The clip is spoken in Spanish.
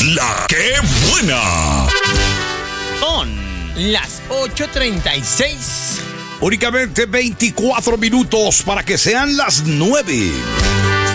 La que buena. Son las 8:36. Únicamente 24 minutos para que sean las 9.